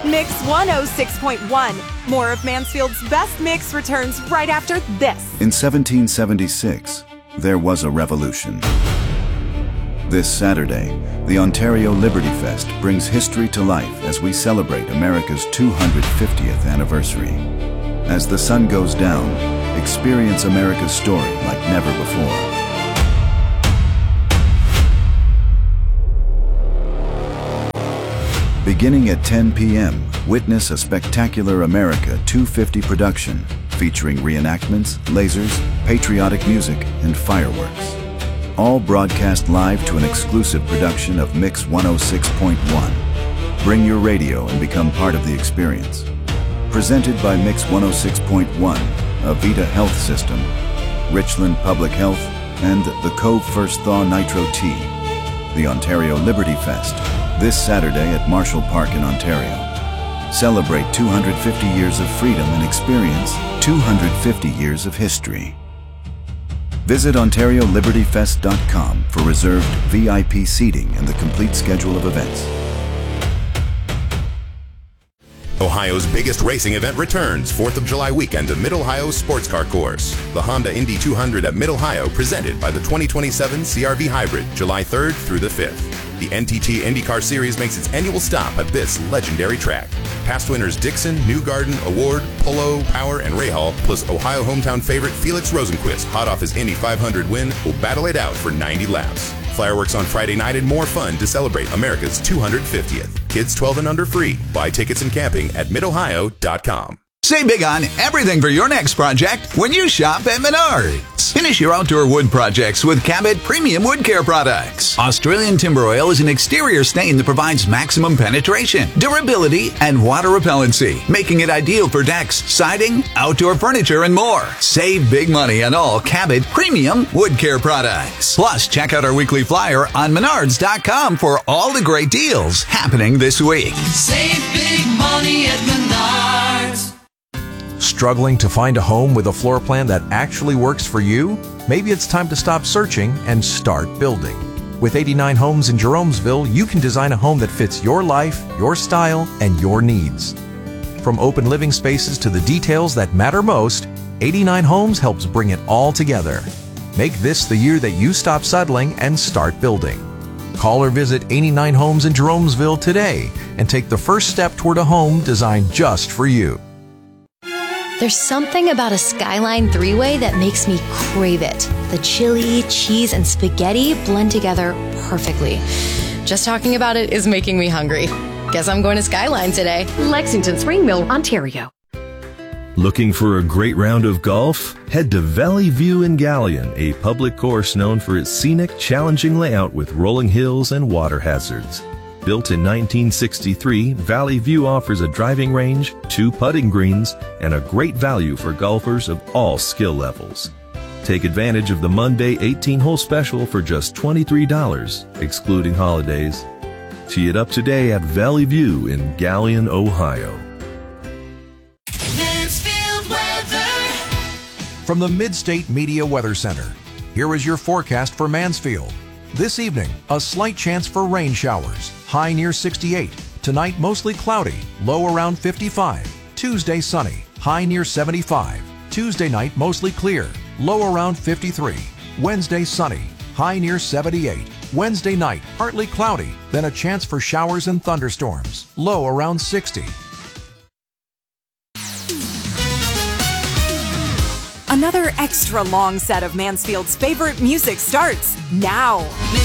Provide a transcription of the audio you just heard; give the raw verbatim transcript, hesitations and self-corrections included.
Mix one oh six point one. More of Mansfield's best mix returns right after this. In seventeen seventy-six, there was a revolution. This Saturday, the Ontario Liberty Fest brings history to life as we celebrate America's two hundred fiftieth anniversary. As the sun goes down, experience America's story like never before. Beginning at ten p m, witness a spectacular America two fifty production featuring reenactments, lasers, patriotic music, and fireworks. All broadcast live to an exclusive production of Mix one oh six point one. Bring your radio and become part of the experience. Presented by Mix one oh six point one, Avita Health System, Richland Public Health, and the Cove First Thaw Nitro Tea. The Ontario Liberty Fest, this Saturday at Marshall Park in Ontario. Celebrate two hundred fifty years of freedom and experience two hundred fifty years of history. Visit Ontario Liberty Fest dot com for reserved V I P seating and the complete schedule of events. Ohio's biggest racing event returns fourth of July weekend to Mid-Ohio Sports Car Course. The Honda Indy two hundred at Mid-Ohio, presented by the twenty twenty-seven C R V Hybrid, July third through the fifth. The N T T IndyCar Series makes its annual stop at this legendary track. Past winners Dixon, Newgarden, Award, Polo, Power, and Rahal, plus Ohio hometown favorite Felix Rosenquist, hot off his Indy five hundred win, will battle it out for ninety laps. Fireworks on Friday night and more fun to celebrate America's two hundred fiftieth. Kids twelve and under free. Buy tickets and camping at mid ohio dot com. Save big on everything for your next project when you shop at Menards. Finish your outdoor wood projects with Cabot Premium Wood Care products. Australian timber oil is an exterior stain that provides maximum penetration, durability, and water repellency, making it ideal for decks, siding, outdoor furniture, and more. Save big money on all Cabot Premium Wood Care products. Plus, check out our weekly flyer on menards dot com for all the great deals happening this week. Save big money at Menards. Struggling to find a home with a floor plan that actually works for you? Maybe it's time to stop searching and start building. With eighty-nine Homes in Jeromesville, you can design a home that fits your life, your style, and your needs. From open living spaces to the details that matter most, eighty-nine Homes helps bring it all together. Make this the year that you stop settling and start building. Call or visit eighty-nine Homes in Jeromesville today and take the first step toward a home designed just for you. There's something about a Skyline three-way that makes me crave it. The chili, cheese, and spaghetti blend together perfectly. Just talking about it is making me hungry. Guess I'm going to Skyline today. Lexington, Springmill, Ontario. Looking for a great round of golf? Head to Valley View in Galion, a public course known for its scenic, challenging layout with rolling hills and water hazards. Built in nineteen sixty-three, Valley View offers a driving range, two putting greens, and a great value for golfers of all skill levels. Take advantage of the Monday eighteen-hole special for just twenty-three dollars, excluding holidays. Tee it up today at Valley View in Galion, Ohio. Mansfield weather. From the Midstate Media Weather Center, here is your forecast for Mansfield. This evening, a slight chance for rain showers, high near sixty-eight. Tonight, mostly cloudy, low around fifty-five. Tuesday, sunny, high near seventy-five. Tuesday night, mostly clear, low around fifty-three. Wednesday, sunny, high near seventy-eight. Wednesday night, partly cloudy, then a chance for showers and thunderstorms, low around sixty. Another extra long set of Mansfield's favorite music starts now.